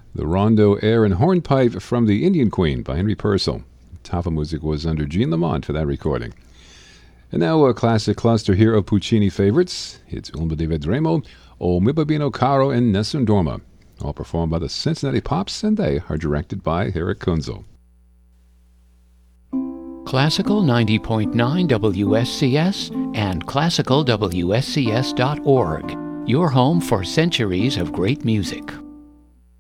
The Rondo, Air, and Hornpipe from the Indian Queen by Henry Purcell. Tafelmusik was under Jean Lamont for that recording. And now a classic cluster here of Puccini favorites. It's Ulma di Vedremo, O Mi Bambino Caro, and Nessun Dorma, all performed by the Cincinnati Pops, and they are directed by Eric Kunzel. Classical 90.9 WSCS and classicalwscs.org, your home for centuries of great music.